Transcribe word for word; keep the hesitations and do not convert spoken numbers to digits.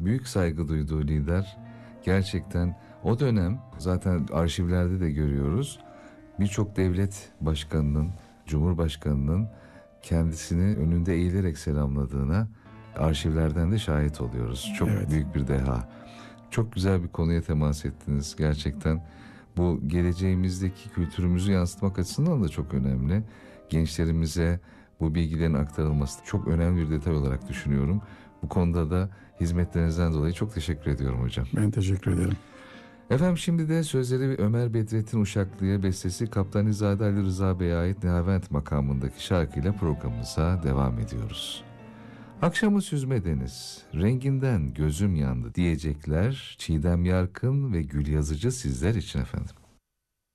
büyük saygı duyduğu lider. Gerçekten o dönem zaten arşivlerde de görüyoruz. Birçok devlet başkanının, cumhurbaşkanının kendisini önünde eğilerek selamladığına arşivlerden de şahit oluyoruz. Çok Evet. büyük bir deha. Çok güzel bir konuya temas ettiniz gerçekten. Bu geleceğimizdeki kültürümüzü yansıtmak açısından da çok önemli. Gençlerimize bu bilgilerin aktarılması çok önemli bir detay olarak düşünüyorum. Bu konuda da hizmetlerinizden dolayı çok teşekkür ediyorum hocam. Ben teşekkür ederim. Efendim şimdi de sözleri Ömer Bedrettin Uşaklı'ya, bestesi Kaptanizade Ali Rıza Bey'e ait Nihavent makamındaki şarkıyla programımıza devam ediyoruz. Akşamı süzme deniz, renginden gözüm yandı diyecekler Çiğdem Yarkın ve Gül Yazıcı sizler için efendim.